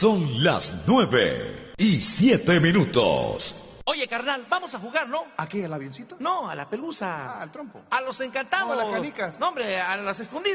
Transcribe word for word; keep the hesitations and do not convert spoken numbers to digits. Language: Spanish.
Son las nueve y siete minutos. Oye, carnal, vamos a jugar, ¿no? ¿A qué? ¿Al avioncito? No, a la pelusa. Ah, al trompo. A los encantados. No, a las canicas. No, hombre, a las escondidas.